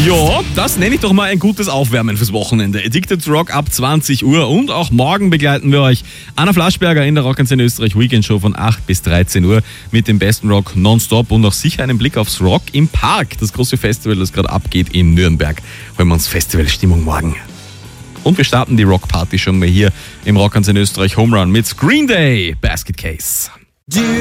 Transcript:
Ja, das nenne ich doch mal ein gutes Aufwärmen fürs Wochenende. Addicted to Rock ab 20 Uhr und auch morgen begleiten wir euch Anna Flaschberger in der Rock'n'Send Österreich Weekend Show von 8 bis 13 Uhr mit dem besten Rock nonstop und auch sicher einen Blick aufs Rock im Park, das große Festival, das gerade abgeht in Nürnberg. Holen wir uns Festivalstimmung morgen. Und wir starten die Rockparty schon mal hier im Rock'n'Send Österreich Home Run mit Green Day, Basket Case.